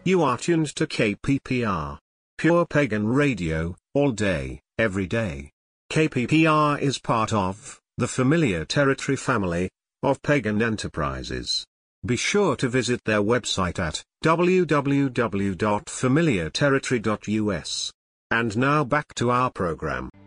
You are tuned to KPPR. Pure Pagan Radio, all day, every day. KPPR is part of the Familiar Territory family of Pagan Enterprises. Be sure to visit their website at www.familiarterritory.us. And now back to our program.